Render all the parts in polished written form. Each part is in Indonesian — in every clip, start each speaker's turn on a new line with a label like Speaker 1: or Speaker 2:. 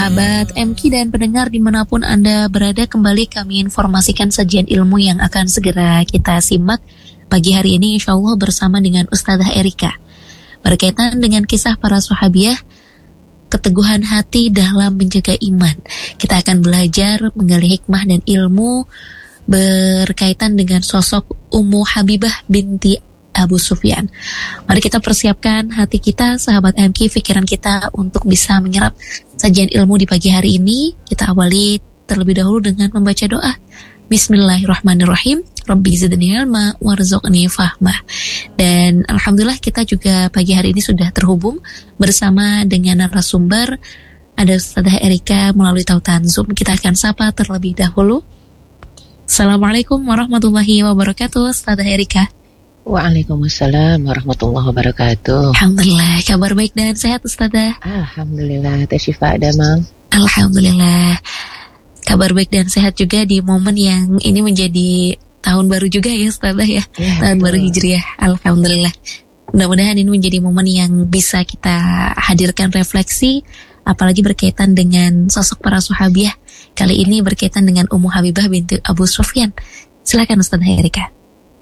Speaker 1: Sahabat MQ dan pendengar dimanapun Anda berada, kembali kami informasikan sajian ilmu yang akan segera kita simak pagi hari ini insya Allah bersama dengan Ustazah Erika. Berkaitan dengan kisah para sahabiah, keteguhan hati dalam menjaga iman. Kita akan belajar menggali hikmah dan ilmu berkaitan dengan sosok Ummu Habibah binti Abu Sufyan. Mari kita persiapkan hati kita, sahabat MQ, pikiran kita untuk bisa menyerap sajian ilmu di pagi hari ini. Kita awali terlebih dahulu dengan membaca doa. Bismillahirrahmanirrahim. Rabbi zidni ilma warzuqni fahmah. Dan alhamdulillah kita juga pagi hari ini sudah terhubung bersama dengan narasumber. Ada Ustazah Erika melalui tautan Zoom. Kita akan sapa terlebih dahulu. Assalamualaikum warahmatullahi wabarakatuh, Ustazah Erika.
Speaker 2: Waalaikumsalam warahmatullahi wabarakatuh.
Speaker 1: Alhamdulillah, kabar baik dan sehat Ustazah.
Speaker 2: Alhamdulillah, Teh Syifa ada Mang.
Speaker 1: Alhamdulillah, kabar baik dan sehat juga di momen yang ini menjadi tahun baru juga ya Ustazah ya, tahun baru Hijriah. Alhamdulillah, mudah-mudahan ini menjadi momen yang bisa kita hadirkan refleksi, apalagi berkaitan dengan sosok para sahabiah. Kali ini berkaitan dengan Ummu Habibah binti Abu Sufyan. Silakan Ustazah Erika.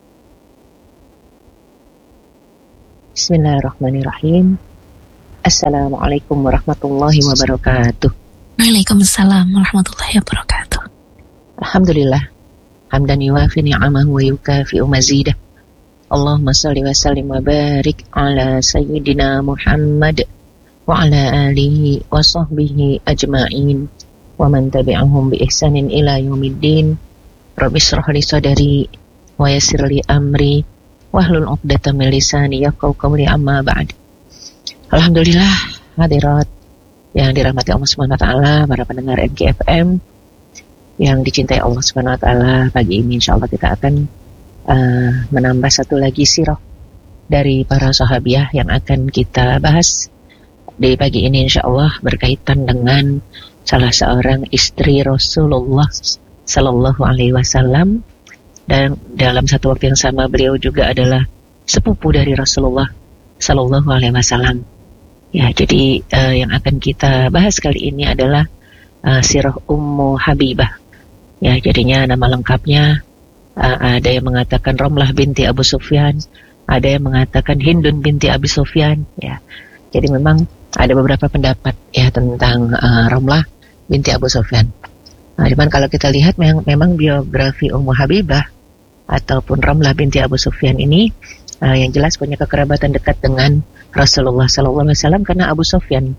Speaker 2: Bismillahirrahmanirrahim. Assalamualaikum warahmatullahi wabarakatuh.
Speaker 1: Waalaikumsalam warahmatullahi wabarakatuh.
Speaker 2: Alhamdulillah, hamdan yuwafi ni'amahu wa yukafi'u mazidah. Allahumma salli wa sallim wa barik ala sayyidina Muhammad wa ala alihi wa sahbihi ajma'in wa man tabi'ahum bi ihsanin ila yaumiddin. Rabbi shrah li sadri wa yassir li amri wahlul 'uqdatam min lisani yafqahu qawli, amma ba'd. Alhamdulillah, hadirat yang dirahmati Allah Subhanahu wa taala, para pendengar MKFM yang dicintai Allah Subhanahu wa taala, pagi ini insyaallah kita akan menambah satu lagi sirah dari para sahabiah yang akan kita bahas di pagi ini insyaallah, berkaitan dengan salah seorang istri Rasulullah sallallahu alaihi wasallam. Dan dalam satu waktu yang sama beliau juga adalah sepupu dari Rasulullah Sallallahu Alaihi Wasallam. Ya, jadi yang akan kita bahas kali ini adalah sirah Ummu Habibah. Ya, jadinya nama lengkapnya ada yang mengatakan Romlah binti Abu Sufyan, ada yang mengatakan Hindun binti Abi Sufyan. Ya, jadi memang ada beberapa pendapat ya tentang Romlah binti Abu Sufyan. Nah, cuman kalau kita lihat memang biografi Ummu Habibah ataupun Ramlah binti Abu Sufyan ini yang jelas punya kekerabatan dekat dengan Rasulullah sallallahu alaihi wasallam, karena Abu Sufyan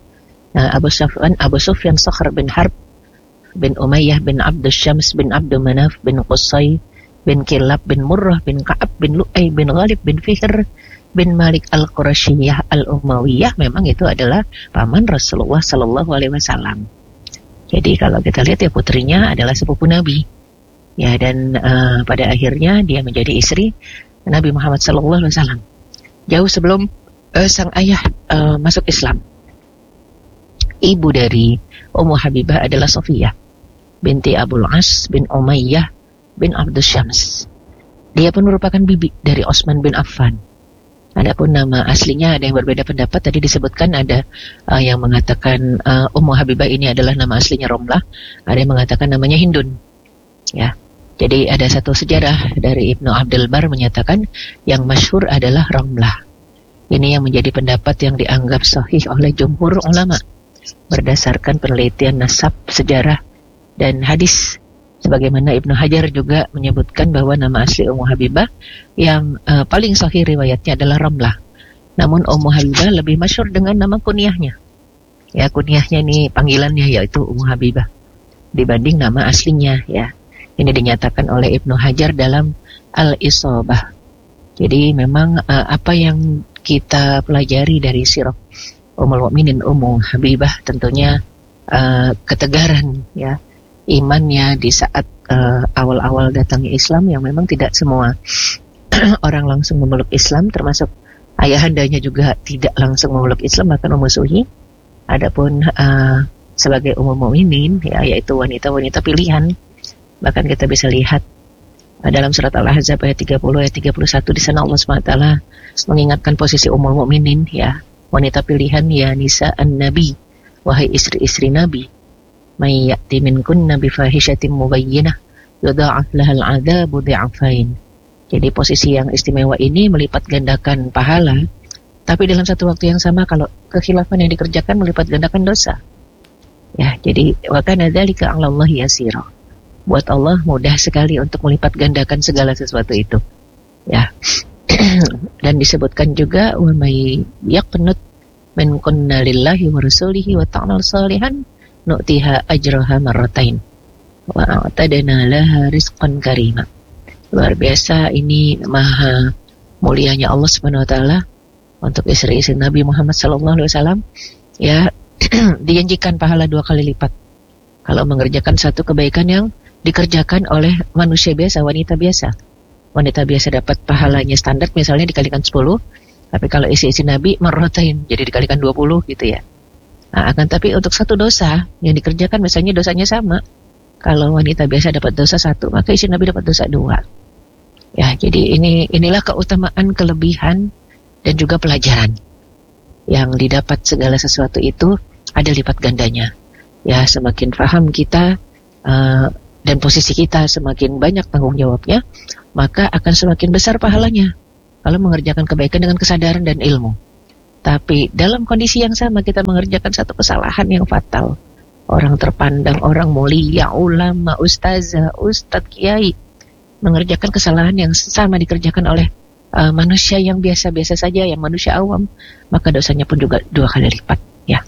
Speaker 2: Sakhr bin Harb bin Umayyah bin Abdus Syams bin Abdul Manaf bin Qusay bin Kilab bin Murrah bin Ka'ab bin Lu'ay bin Ghalib bin Fihr bin Malik al-Qurashiyah al-Umayyah, memang itu adalah paman Rasulullah sallallahu alaihi wasallam. Jadi kalau kita lihat ya, putrinya adalah sepupu Nabi. Ya, dan pada akhirnya dia menjadi istri Nabi Muhammad SAW jauh sebelum sang ayah masuk Islam. Ibu dari Ummu Habibah adalah Sofiyah binti Abul As bin Umayyah bin Abdus Syams. Dia pun merupakan bibi dari Utsman bin Affan. Adapun nama aslinya ada yang berbeda pendapat. Tadi disebutkan ada yang mengatakan Ummu Habibah ini adalah nama aslinya Romlah, ada yang mengatakan namanya Hindun. Ya, jadi ada satu sejarah dari Ibnu Abdul Bar menyatakan yang masyhur adalah Romlah. Ini yang menjadi pendapat yang dianggap sahih oleh jumhur ulama berdasarkan penelitian nasab, sejarah, dan hadis. Sebagaimana Ibnu Hajar juga menyebutkan bahwa nama asli Ummu Habibah yang paling sahih riwayatnya adalah Romlah. Namun Ummu Habibah lebih masyhur dengan nama kunyahnya. Ya, kunyahnya ini panggilannya yaitu Ummu Habibah dibanding nama aslinya ya. Ini dinyatakan oleh Ibnu Hajar dalam Al-Isabah. Jadi memang apa yang kita pelajari dari sirah Ummul Mukminin Ummu Habibah tentunya ketegaran ya imannya di saat awal-awal datangnya Islam, yang memang tidak semua orang langsung memeluk Islam, termasuk ayahandanya juga tidak langsung memeluk Islam, bahkan memusuhi. Adapun sebagai Ummul Mukminin ya, yaitu wanita-wanita pilihan. Bahkan kita bisa lihat dalam surat Al-Ahzab ayat 30 ayat 31, di sana Allah SWT mengingatkan posisi Ummul Mukminin ya, wanita pilihan ya nisa an-nabi, wahai istri-istri Nabi, may ya'ti minkunna bifahishatin mubayyinah yudha'af lahal 'adzabu dhi'afain. Jadi posisi yang istimewa ini melipat gandakan pahala, tapi dalam satu waktu yang sama kalau kekhilafan yang dikerjakan melipat gandakan dosa. Ya, jadi wa kana dzalika 'alallahi yasira. Buat Allah mudah sekali untuk melipat gandakan segala sesuatu itu. Ya. Dan disebutkan juga wa may yaqnut min kunna lillahi wa rasulihi wa ta'mal salihan nu'tiha ajraha marratain wa a'tadna laha rizqan karima. Luar biasa, ini maha mulianya Allah Subhanahu wa taala untuk istri-istri Nabi Muhammad sallallahu alaihi wasallam, ya. Dijanjikan pahala 2 kali lipat kalau mengerjakan satu kebaikan yang dikerjakan oleh manusia biasa, wanita biasa. Wanita biasa dapat pahalanya standar misalnya dikalikan 10, tapi kalau istri-istri Nabi marratain, jadi dikalikan 20 gitu ya. Nah, akan tapi untuk satu dosa yang dikerjakan misalnya dosanya sama. Kalau wanita biasa dapat dosa 1, maka istri Nabi dapat dosa 2. Ya, jadi inilah keutamaan, kelebihan dan juga pelajaran. Yang didapat segala sesuatu itu ada lipat gandanya. Ya, semakin paham kita dan posisi kita semakin banyak tanggung jawabnya, maka akan semakin besar pahalanya kalau mengerjakan kebaikan dengan kesadaran dan ilmu. Tapi dalam kondisi yang sama kita mengerjakan satu kesalahan yang fatal. Orang terpandang, orang mulia, ulama, ustazah, ustadz, kiai, mengerjakan kesalahan yang sama dikerjakan oleh manusia yang biasa-biasa saja, yang manusia awam, maka dosanya pun juga 2 kali lipat, ya.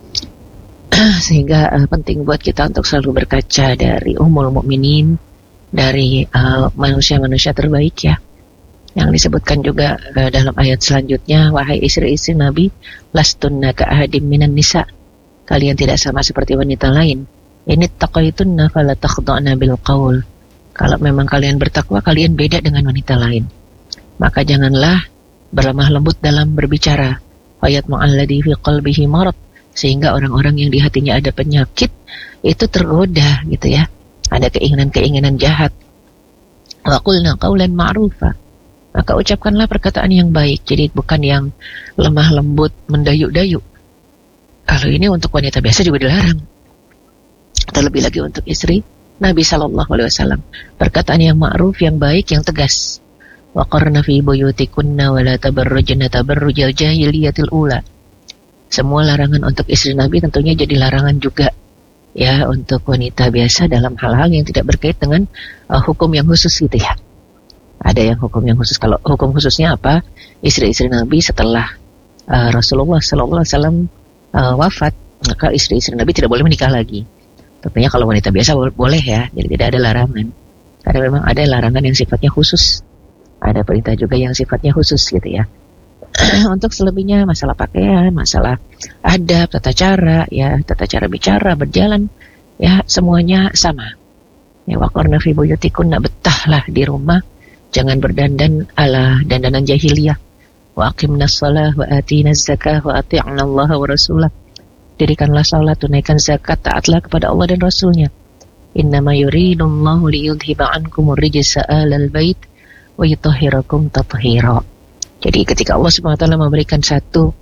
Speaker 2: Sehingga penting buat kita untuk selalu berkaca dari Ummul Mukminin, dari manusia-manusia terbaik, ya. Yang disebutkan juga dalam ayat selanjutnya, wahai istri-istri Nabi, lastunna ka'ahadim minan nisa, kalian tidak sama seperti wanita lain. Ini taqaitunna fala takhda'na bil qaul. Kalau memang kalian bertakwa, kalian beda dengan wanita lain. Maka janganlah berlemah lembut dalam berbicara. Ayat ma'alladhi fi qalbihi marad, sehingga orang-orang yang di hatinya ada penyakit itu tergoda gitu ya. Ada keinginan-keinginan jahat. Wa qulna qawlan ma'rufa. Maka ucapkanlah perkataan yang baik. Jadi bukan yang lemah lembut, mendayu-dayu. Kalau ini untuk wanita biasa juga dilarang. Terlebih lagi untuk istri Nabi SAW. Perkataan yang ma'ruf, yang baik, yang tegas. Wa qarna fi buyutikunna wa la tabarrujna tabarrujal jahiliyatil ula. Semua larangan untuk istri Nabi tentunya jadi larangan juga, ya, untuk wanita biasa dalam hal-hal yang tidak berkait dengan hukum yang khusus gitu ya. Ada yang hukum yang khusus. Kalau hukum khususnya apa? Istri-istri Nabi setelah Rasulullah SAW wafat, maka istri-istri Nabi tidak boleh menikah lagi. Tentunya kalau wanita biasa boleh ya, jadi tidak ada larangan. Karena memang ada larangan yang sifatnya khusus, ada perintah juga yang sifatnya khusus gitu ya. Untuk selebihnya masalah pakaian, masalah adab, tata cara, ya, tata cara bicara, berjalan, ya, semuanya sama. Ya, waqarna fi buyutikunna, betahlah di rumah. Jangan berdandan ala dandanan jahiliyah. Wa aqimnas shalah wa atinaz zakah wa ati'na Allah wa rasulah. Dirikanlah salat, tunaikan zakat, taatlah kepada Allah dan Rasulnya. Innama yuridullahu liyudhiba ankumur rijsa alal bait wa yutahhirakum tathhira. Jadi ketika Allah SWT memberikan satu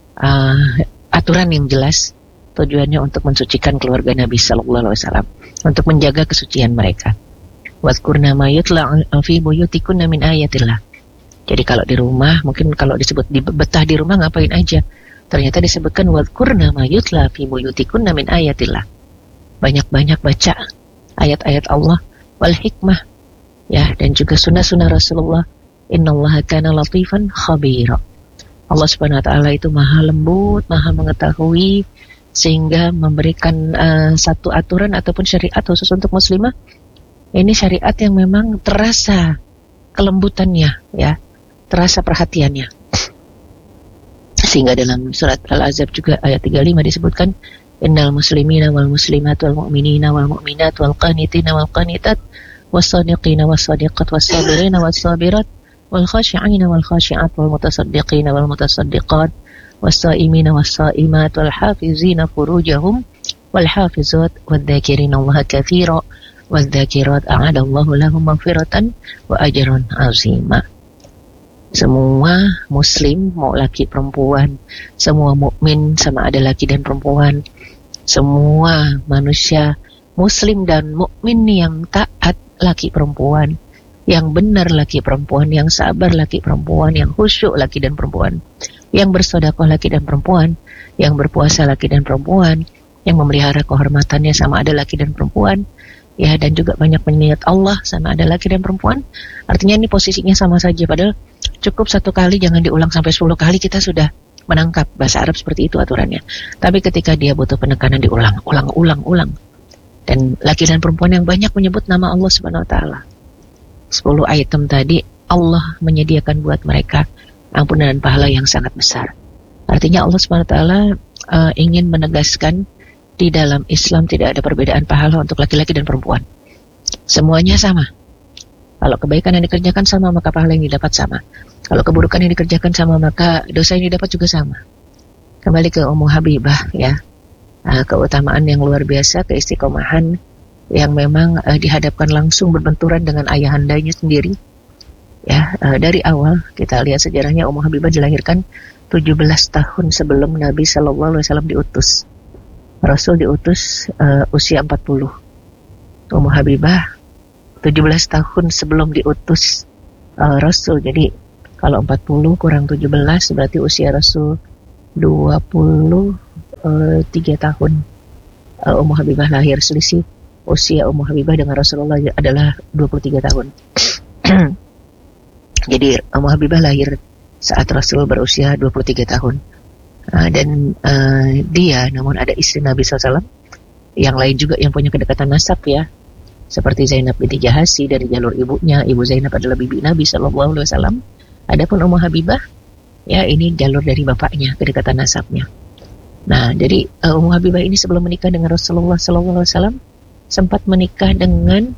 Speaker 2: aturan yang jelas, tujuannya untuk mensucikan keluarga Nabi sallallahu alaihi wasallam, untuk menjaga kesucian mereka. Wadhkurna ma yutla fi buyutikunna min ayatillah. Jadi kalau di rumah, mungkin kalau disebut betah di rumah ngapain aja? Ternyata disebutkan wadhkurna ma yutla fi buyutikunna min ayatillah. Banyak-banyak baca ayat-ayat Allah wal hikmah, ya, dan juga sunnah-sunnah Rasulullah. Innallaha kana latifan khabira. Allah Subhanahu wa taala itu maha lembut, maha mengetahui, sehingga memberikan satu aturan ataupun syariat khusus untuk muslimah. Ini syariat yang memang terasa kelembutannya, ya, terasa perhatiannya. Sehingga dalam surat Al-Ahzab juga ayat 35 disebutkan, innal muslimina wal muslimat wal mu'minina wal mu'minat wal qanitina wal qanitat was sadiqina was sadiqat was sabirina was sabirat wal khashi'ina wal khashi'at wal mutasaddiqina wal mutasaddiqat was saimina was saimat wal hafizina furujahum wal hafizat wal dzakirina Allah katsira wal dzakirat a'adallahu lahum maghfiratan wa ajran 'azima. Semua muslim, mau laki perempuan, semua mukmin sama ada laki dan perempuan, semua manusia muslim dan mukmin yang taat, laki perempuan, yang benar laki perempuan, yang sabar laki perempuan, yang khusyuk laki dan perempuan, yang bersedekah laki dan perempuan, yang berpuasa laki dan perempuan, yang memelihara kehormatannya sama ada laki dan perempuan, ya, dan juga banyak mengingat Allah sama ada laki dan perempuan. Artinya ini posisinya sama saja, padahal cukup satu kali, jangan diulang sampai 10 kali kita sudah menangkap. Bahasa Arab seperti itu aturannya. Tapi ketika dia butuh penekanan diulang, ulang. Dan laki dan perempuan yang banyak menyebut nama Allah Subhanahu wa taala. 10 item tadi Allah menyediakan buat mereka ampunan dan pahala yang sangat besar. Artinya Allah Subhanahu wa taala ingin menegaskan di dalam Islam tidak ada perbedaan pahala untuk laki-laki dan perempuan. Semuanya sama. Kalau kebaikan yang dikerjakan sama, maka pahala yang didapat sama. Kalau keburukan yang dikerjakan sama, maka dosa yang didapat juga sama. Kembali ke Ummu Habibah, ya. Keutamaan yang luar biasa, keistiqomahan yang memang dihadapkan langsung berbenturan dengan ayahandanya sendiri. Ya, dari awal kita lihat sejarahnya, Ummu Habibah dilahirkan 17 tahun sebelum Nabi SAW diutus. Rasul diutus usia 40. Ummu Habibah 17 tahun sebelum diutus Rasul. Jadi kalau 40 kurang 17 berarti usia Rasul 23 tahun. Ummu Habibah lahir, selisih usia Ummu Habibah dengan Rasulullah adalah 23 tahun. Jadi Ummu Habibah lahir saat Rasul berusia 23 tahun. Dan dia, namun ada istri Nabi SAW yang lain juga yang punya kedekatan nasab, ya, seperti Zainab binti Jahasi dari jalur ibunya. Ibu Zainab adalah bibi Nabi SAW. Adapun Ummu Habibah, ya, ini jalur dari bapaknya, kedekatan nasabnya. Nah, jadi Ummu Habibah ini sebelum menikah dengan Rasulullah SAW sempat menikah dengan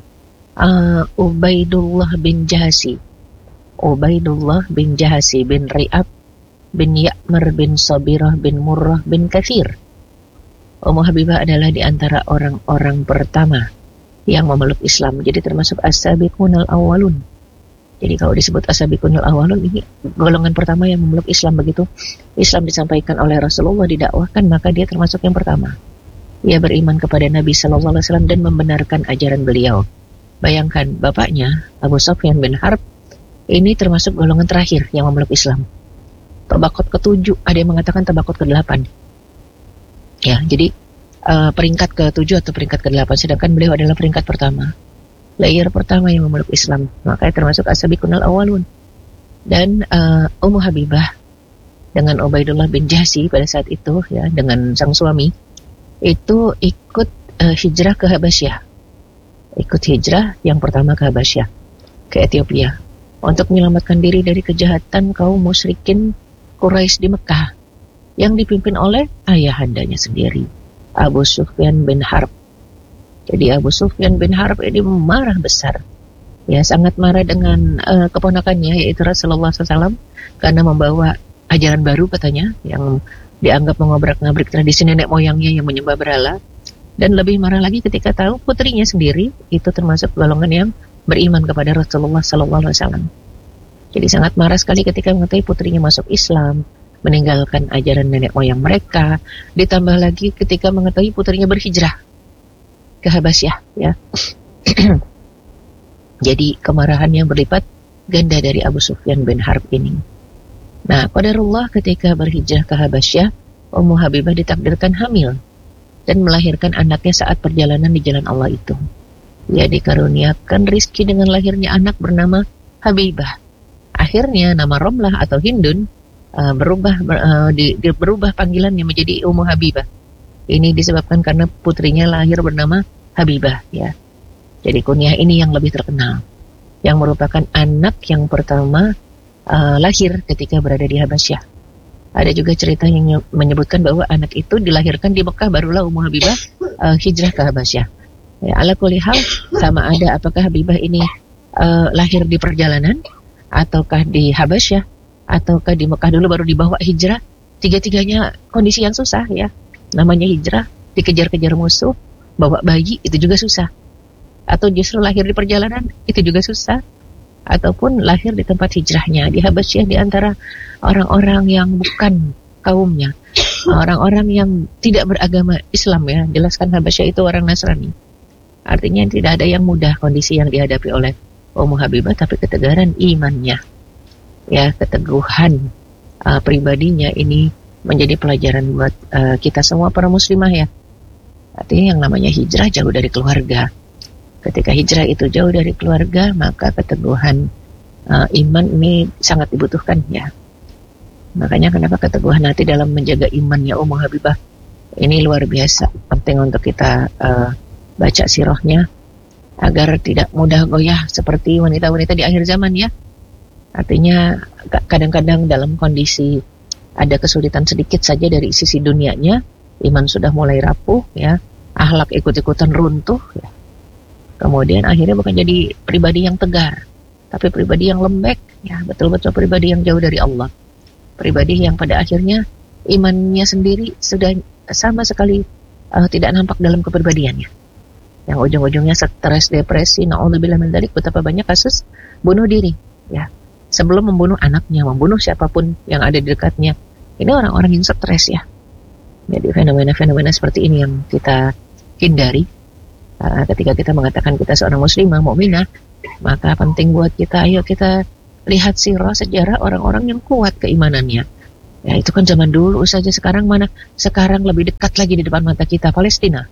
Speaker 2: Ubaidullah bin Jahasi. Ubaidullah bin Jahasi bin Ri'ab bin Ya'mar bin Sabirah bin Murrah bin Kathir. Ummu Habibah adalah di antara orang-orang pertama yang memeluk Islam. Jadi termasuk as-sabiqunal awwalun. Jadi kalau disebut as-sabiqunal awwalun, ini golongan pertama yang memeluk Islam. Begitu Islam disampaikan oleh Rasulullah, didakwahkan, maka dia termasuk yang pertama. Ia beriman kepada Nabi SAW dan membenarkan ajaran beliau. Bayangkan, bapaknya Abu Sufyan bin Harb ini termasuk golongan terakhir yang memeluk Islam. Tabaqat ke-7, ada yang mengatakan tabaqat ke-8. Ya, jadi peringkat ke-7 atau peringkat ke-8, sedangkan beliau adalah peringkat pertama. Layer pertama yang memeluk Islam, makanya termasuk as-sabiqunal awwalun. Dan Ummu Habibah dengan Ubaidullah bin Jahsi pada saat itu, ya, dengan sang suami, itu ikut hijrah ke Habasyah. Ikut hijrah yang pertama ke Habasyah, ke Ethiopia, untuk menyelamatkan diri dari kejahatan kaum musyrikin Quraisy di Mekah yang dipimpin oleh ayahandanya sendiri, Abu Sufyan bin Harb. Jadi Abu Sufyan bin Harb ini marah besar, ya, sangat marah dengan keponakannya yaitu Rasulullah SAW karena membawa ajaran baru katanya yang dianggap mengobrak-ngabrik tradisi nenek moyangnya yang menyembah berhala. Dan lebih marah lagi ketika tahu putrinya sendiri itu termasuk golongan yang beriman kepada Rasulullah SAW. Jadi sangat marah sekali ketika mengetahui putrinya masuk Islam, meninggalkan ajaran nenek moyang mereka. Ditambah lagi ketika mengetahui putrinya berhijrah ke Habasyah, ya. Jadi kemarahan yang berlipat ganda dari Abu Sufyan bin Harb ini. Nah, qadarullah ketika berhijrah ke Habasyah, Ummu Habibah ditakdirkan hamil dan melahirkan anaknya saat perjalanan di jalan Allah itu. Ia dikaruniakan rizki dengan lahirnya anak bernama Habibah. Akhirnya nama Romlah atau Hindun berubah panggilannya menjadi Ummu Habibah. Ini disebabkan karena putrinya lahir bernama Habibah, ya. Jadi kunyah ini yang lebih terkenal, yang merupakan anak yang pertama lahir ketika berada di Habasyah. Ada juga cerita yang menyebutkan bahwa anak itu dilahirkan di Mekah, barulah Ummu Habibah hijrah ke Habasyah. Ya, ala kulli hal, sama ada apakah Habibah ini lahir di perjalanan, ataukah di Habasyah, ataukah di Mekah dulu baru dibawa hijrah. Tiga-tiganya kondisi yang susah, ya. Namanya hijrah, dikejar-kejar musuh, bawa bayi, itu juga susah. Atau justru lahir di perjalanan, itu juga susah. Ataupun lahir di tempat hijrahnya, di Habasyah, di antara orang-orang yang bukan kaumnya. orang-orang yang tidak beragama Islam ya, jelaskan Habasyah itu orang Nasrani. Artinya tidak ada yang mudah kondisi yang dihadapi oleh Ummu Habibah, tapi ketegaran imannya, ya keteguhan pribadinya ini menjadi pelajaran buat kita semua para muslimah ya. Artinya yang namanya hijrah jauh dari keluarga. Ketika hijrah itu jauh dari keluarga, maka keteguhan iman ini sangat dibutuhkan ya. Makanya kenapa keteguhan hati dalam menjaga imannya Ummu Habibah ini luar biasa penting untuk kita baca sirahnya agar tidak mudah goyah seperti wanita-wanita di akhir zaman ya. Artinya kadang-kadang dalam kondisi ada kesulitan sedikit saja dari sisi dunianya, iman sudah mulai rapuh ya, akhlak ikut-ikutan runtuh ya. Kemudian akhirnya bukan jadi pribadi yang tegar, tapi pribadi yang lembek ya, betul-betul pribadi yang jauh dari Allah. Pribadi yang pada akhirnya imannya sendiri sudah sama sekali tidak nampak dalam kepribadiannya. Yang ujung-ujungnya stres, depresi, na'udzubillah min dzalik, betapa banyak kasus bunuh diri ya. Sebelum membunuh anaknya, membunuh siapapun yang ada di dekatnya. Ini orang-orang yang stres ya. Jadi fenomena-fenomena seperti ini yang kita hindari. Ketika kita mengatakan kita seorang muslimah, mukminah, maka penting buat kita, ayo kita lihat sirah sejarah orang-orang yang kuat keimanannya. Ya itu kan zaman dulu saja, sekarang mana? Sekarang lebih dekat lagi di depan mata kita, Palestina.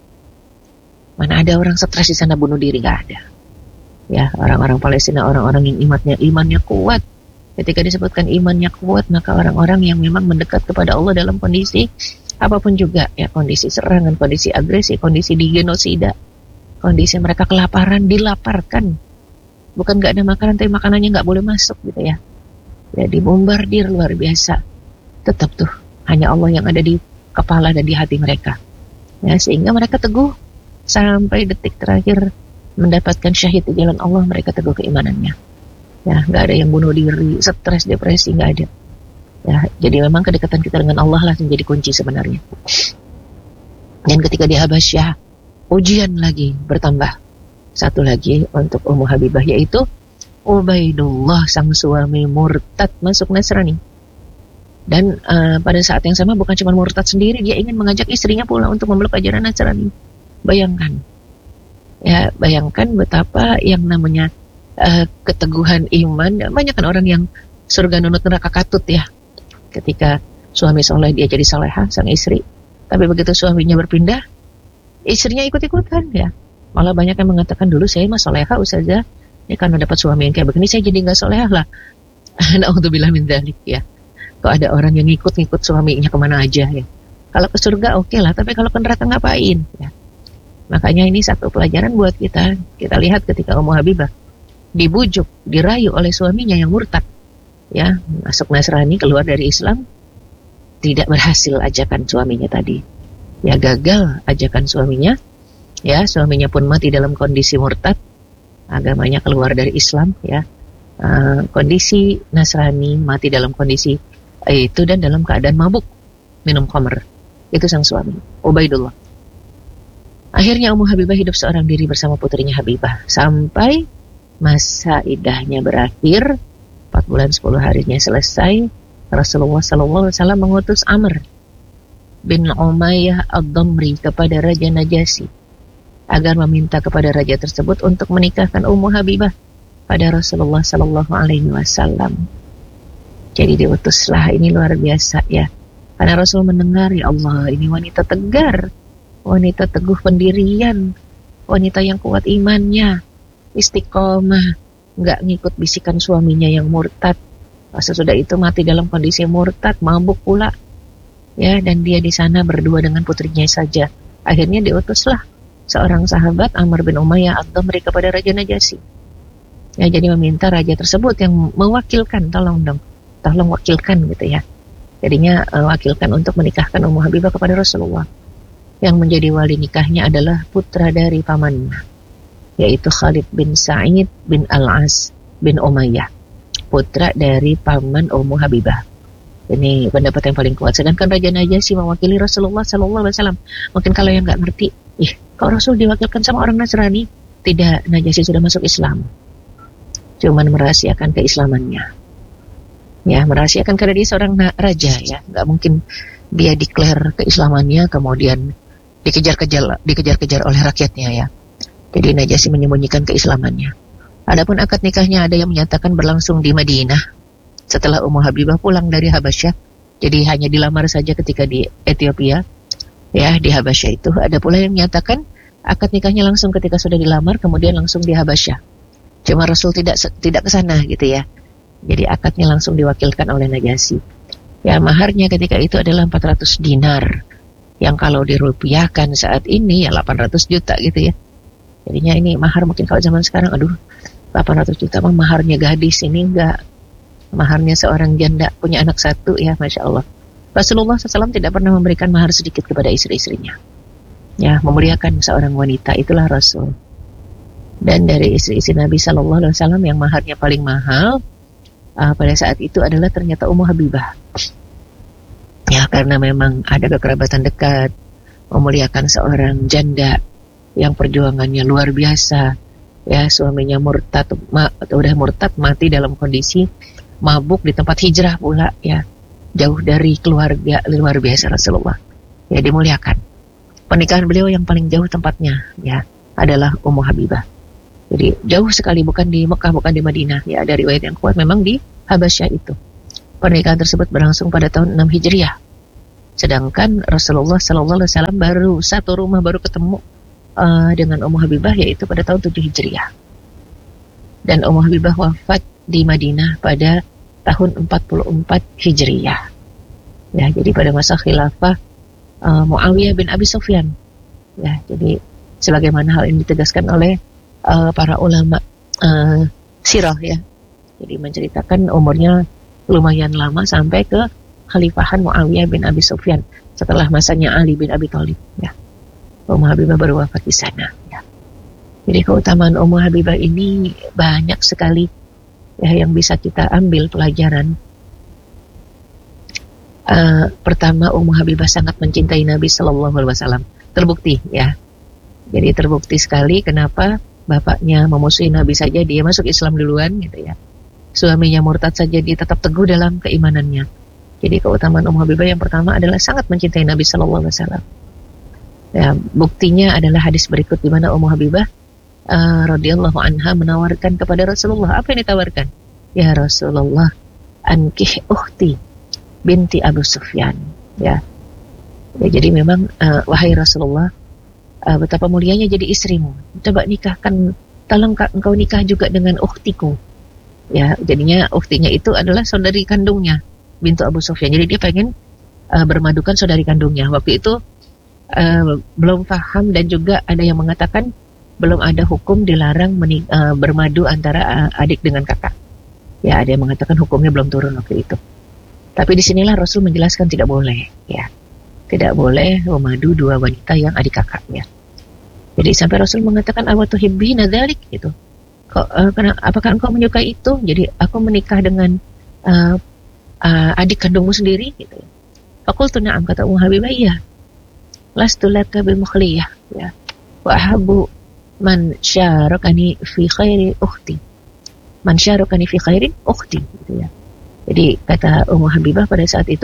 Speaker 2: Mana ada orang stres di sana bunuh diri, gak ada. Ya, orang-orang Palestina, orang-orang yang imannya kuat. Ketika disebutkan imannya kuat, maka orang-orang yang memang mendekat kepada Allah dalam kondisi apapun juga, ya kondisi serangan, kondisi agresi, kondisi digenosida, kondisi mereka kelaparan, dilaparkan. Bukan nggak ada makanan, tapi makanannya nggak boleh masuk gitu ya. Ya dibombardir luar biasa. Tetap tuh hanya Allah yang ada di kepala dan di hati mereka. Ya sehingga mereka teguh sampai detik terakhir mendapatkan syahid di jalan Allah, mereka teguh keimanannya. Ya, nggak ada yang bunuh diri, stres, depresi, nggak ada. Ya, jadi memang kedekatan kita dengan Allah lah menjadi kunci sebenarnya. Dan ketika di Habasyah, ujian lagi bertambah. Satu lagi untuk Ummu Habibah, yaitu Ubaidullah, sang suami murtad masuk Nasrani. Dan pada saat yang sama bukan cuma murtad sendiri, dia ingin mengajak istrinya pula untuk memeluk ajaran Nasrani. Bayangkan. Ya, bayangkan betapa yang namanya keteguhan iman. Banyak kan orang yang surga nunut neraka katut ya. Ketika suami soleh dia jadi salehah, sang istri. Tapi begitu suaminya berpindah, istrinya ikut-ikutan ya. Malah banyak yang mengatakan, dulu saya mah solehah ustazah, ini karena dapat suami yang kayak begini saya jadi gak solehah lah. Na'udzubillah min dzalik ya. Kok ada orang yang ngikut-ngikut suaminya kemana aja ya. Kalau ke surga oke lah, tapi kalau ke neraka ngapain ya. Makanya ini satu pelajaran buat kita. Kita lihat ketika Ummu Habibah dibujuk, dirayu oleh suaminya yang murtad, ya masuk Nasrani, keluar dari Islam, tidak berhasil ajakan suaminya tadi. Ya gagal ajakan suaminya. Ya suaminya pun mati dalam kondisi murtad, agamanya keluar dari Islam. Ya kondisi Nasrani, mati dalam kondisi itu dan dalam keadaan mabuk, minum khamr. Itu sang suami, Ubaidullah. Akhirnya Ummu Habibah hidup seorang diri bersama putrinya Habibah sampai masa iddahnya berakhir, 4 bulan 10 harinya selesai. Rasulullah SAW mengutus Amr bin Umayyah ad-Damri kepada Raja Najasyi agar meminta kepada raja tersebut untuk menikahkan Ummu Habibah pada Rasulullah SAW. Jadi diutuslah, ini luar biasa ya. Karena Rasul mendengar, ya Allah, ini wanita tegar, wanita teguh pendirian, wanita yang kuat imannya, istiqomah, nggak ngikut bisikan suaminya yang murtad. Sesudah itu mati dalam kondisi murtad, mabuk pula, ya. Dan dia di sana berdua dengan putrinya saja. Akhirnya diutuslah seorang sahabat Amr bin Umayyah ad-Damri kepada Raja Najasyi. Ya, jadi meminta raja tersebut yang mewakilkan, tolong wakilkan gitu ya. Jadinya wakilkan untuk menikahkan Ummu Habibah kepada Rasulullah. Yang menjadi wali nikahnya adalah putra dari pamannya, yaitu Khalid bin Sa'id bin Al-As bin Umayyah, putra dari paman Ummu Habibah. Ini pendapat yang paling kuat. Sedangkan Raja Najasyi mewakili Rasulullah SAW. Mungkin kalau yang nggak ngerti, kok Rasul diwakilkan sama orang Nasrani? Tidak, Najasyi sudah masuk Islam, cuman merahasiakan keislamannya. Ya, merahasiakan karena dia seorang raja ya, nggak mungkin dia declare keislamannya, kemudian dikejar-kejar oleh rakyatnya ya. Jadi Najasyi menyembunyikan keislamannya. Adapun akad nikahnya ada yang menyatakan berlangsung di Madinah setelah Ummu Habibah pulang dari Habasyah. Jadi hanya dilamar saja ketika di Ethiopia, ya di Habasyah itu. Ada pula yang menyatakan akad nikahnya langsung ketika sudah dilamar, kemudian langsung di Habasyah. Cuma Rasul tidak ke sana gitu ya. Jadi akadnya langsung diwakilkan oleh Najasyi. Ya maharnya ketika itu adalah 400 dinar. Yang kalau dirupiahkan saat ini ya 800 juta gitu ya. Jadinya ini mahar mungkin kalau zaman sekarang, 800 juta mah maharnya gadis, ini enggak. Maharnya seorang janda punya anak satu ya, Masya Allah. Rasulullah SAW tidak pernah memberikan mahar sedikit kepada istri-istrinya. Ya, memuliakan seorang wanita, itulah Rasul. Dan dari istri-istri Nabi SAW yang maharnya paling mahal pada saat itu adalah ternyata Ummu Habibah. Ya, karena memang ada kekerabatan dekat, memuliakan seorang janda yang perjuangannya luar biasa. Ya, suaminya udah murtad, mati dalam kondisi mabuk di tempat hijrah pula ya. Jauh dari keluarga, luar biasa Rasulullah. Ya, dimuliakan. Pernikahan beliau yang paling jauh tempatnya ya adalah Ummu Habibah. Jadi jauh sekali, bukan di Mekah, bukan di Madinah. Ya, ada riwayat yang kuat memang di Habasyah itu. Pernikahan tersebut berlangsung pada tahun 6 Hijriah. Sedangkan Rasulullah SAW baru satu rumah baru ketemu dengan Ummu Habibah, yaitu pada tahun 7 Hijriah. Dan Ummu Habibah wafat di Madinah pada tahun 44 Hijriah. Ya, jadi pada masa khilafah Muawiyah bin Abi Sufyan. Ya, jadi sebagaimana hal ini ditegaskan oleh para ulama sirah ya. Jadi menceritakan umurnya lumayan lama sampai ke khalifahan Muawiyah bin Abi Sufyan setelah masanya Ali bin Abi Thalib ya. Ummu Habibah baru wafat di sana ya. Jadi keutamaan Ummu Habibah ini banyak sekali ya yang bisa kita ambil pelajaran. Pertama, Ummu Habibah sangat mencintai Nabi Sallallahu Alaihi Wasallam. Terbukti ya. Jadi terbukti sekali kenapa bapaknya memusuhi Nabi saja dia masuk Islam duluan gitu ya. Suaminya murtad saja dia tetap teguh dalam keimanannya. Jadi keutamaan Ummu Habibah yang pertama adalah sangat mencintai Nabi Sallallahu Alaihi Wasallam. Ya, buktinya adalah hadis berikut di mana Ummu Habibah radhiyallahu anha menawarkan kepada Rasulullah. Apa yang ditawarkan? Ya Rasulullah, ankih ukhti binti Abu Sufyan. Ya, jadi memang wahai Rasulullah, betapa mulianya jadi istrimu. Coba nikahkan, tolong engkau nikah juga dengan ukhtiku. Ya, jadinya ukhtinya itu adalah saudari kandungnya bintu Abu Sufyan. Jadi dia pengen bermadukan saudari kandungnya. Waktu itu belum paham dan juga ada yang mengatakan belum ada hukum dilarang bermadu antara adik dengan kakak. Ya, ada yang mengatakan hukumnya belum turun waktu itu. Tapi disinilah Rasul menjelaskan tidak boleh. Ya, tidak boleh memadu dua wanita yang adik kakak. Ya. Jadi sampai Rasul mengatakan awatuhibbina dzalik gitu. Apakah engkau menyukai itu? Jadi aku menikah dengan adik kandungmu sendiri gitu. Faqultu na'am, kata Ummu Habibah, iya. Lastu laka bimukhliyah ya. Wa ahabbu man syarakani fi khairi ukhti. Man syarakani fi khairin ukhti gitu ya. Jadi kata Ummu Habibah pada saat itu,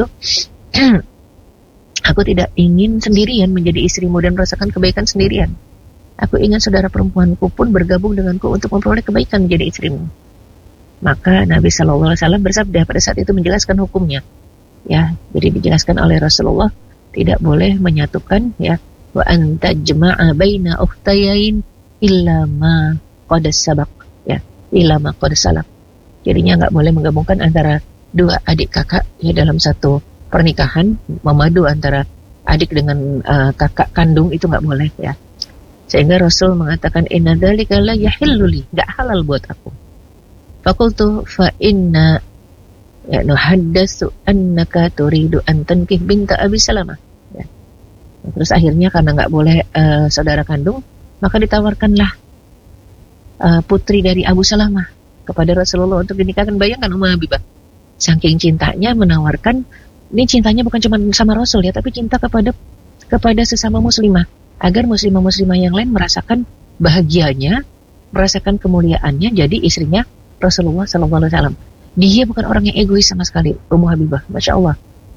Speaker 2: aku tidak ingin sendirian menjadi istrimu dan merasakan kebaikan sendirian. Aku ingin saudara perempuanku pun bergabung denganku untuk memperoleh kebaikan menjadi istrimu. Maka Nabi SAW bersabda pada saat itu menjelaskan hukumnya. Ya, jadi dijelaskan oleh Rasulullah tidak boleh menyatukan ya wa anta jama'a baina ukhtayain illa ma qad sabaq ya, illa ma qad salaf. Jadinya enggak boleh menggabungkan antara dua adik kakak ya dalam satu pernikahan, memadu antara adik dengan kakak kandung itu enggak boleh ya. Sehingga Rasul mengatakan inna dzalika la yahillu li, enggak halal buat aku. Fakultu fa inna ya nuhaddatsu annaka turidu an tankih binta Abi Salamah. Ya. Terus akhirnya karena enggak boleh saudara kandung, maka ditawarkanlah putri dari Abu Salamah kepada Rasulullah untuk dinikahkan. Bayangkan Ummu Habibah saking cintanya menawarkan, ini cintanya bukan cuma sama Rasul ya, tapi cinta kepada sesama muslimah, agar muslimah-muslimah yang lain merasakan bahagianya, merasakan kemuliaannya jadi istrinya Rasulullah SAW. Dia bukan orang yang egois sama sekali, Ummu Habibah, Masya Allah.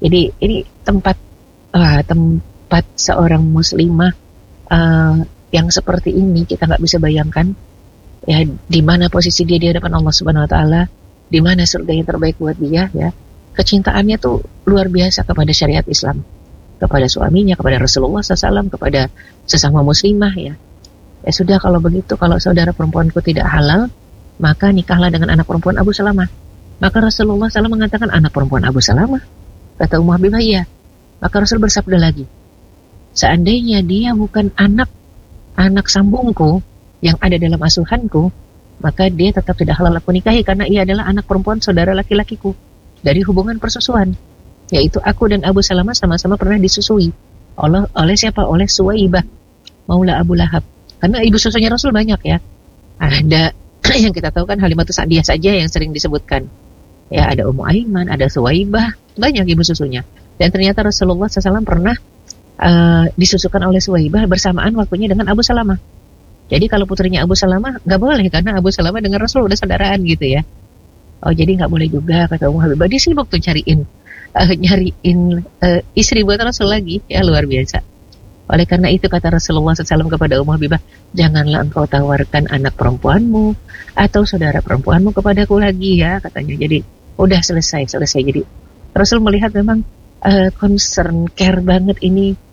Speaker 2: Jadi ini tempat seorang muslimah yang seperti ini, kita nggak bisa bayangkan ya di mana posisi dia di hadapan Allah Subhanahu Wa Taala, di mana surga yang terbaik buat dia ya. Kecintaannya tuh luar biasa kepada syariat Islam, kepada suaminya, kepada Rasulullah SAW, kepada sesama muslimah ya. Ya sudah, kalau begitu, kalau saudara perempuanku tidak halal, maka nikahlah dengan anak perempuan Abu Salamah. Maka Rasulullah SAW mengatakan, anak perempuan Abu Salamah. Kata Ummu Habibah, iya. Maka Rasul bersabda lagi, seandainya dia bukan anak sambungku yang ada dalam asuhanku, maka dia tetap tidak halal aku nikahi, karena ia adalah anak perempuan saudara laki-lakiku dari hubungan persusuan, yaitu aku dan Abu Salamah sama-sama pernah disusui oleh siapa? Oleh Suwaibah Maula Abu Lahab. Karena ibu susunya Rasul banyak ya. Ada yang kita tahu kan Halimatus Sa'diyah saja yang sering disebutkan. Ya, ada Ummu Aiman, ada Suwaibah, banyak ibu susunya. Dan ternyata Rasulullah SAW pernah disusukan oleh Suwaibah bersamaan waktunya dengan Abu Salamah. Jadi kalau putrinya Abu Salamah nggak boleh, karena Abu Salamah dengan Rasul udah saudaraan gitu ya. Oh, jadi nggak boleh juga, kata Ummu Habibah. Dia sibuk tuh nyariin istri buat Rasul lagi, ya luar biasa. Oleh karena itu kata Rasulullah SAW kepada Ummu Habibah, janganlah engkau tawarkan anak perempuanmu atau saudara perempuanmu kepadaku lagi ya, katanya. Jadi udah selesai. Jadi Rasul melihat memang concern, care banget ini